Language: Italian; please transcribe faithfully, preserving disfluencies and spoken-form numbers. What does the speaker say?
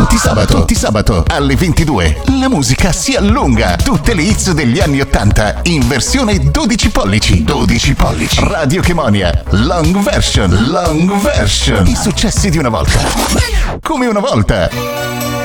Tutti sabato, tutti sabato alle ventidue la musica si allunga. Tutte le hits degli anni ottanta in versione dodici pollici. dodici pollici. Radio Chemonia, long version, long version. I successi di una volta. Come una volta.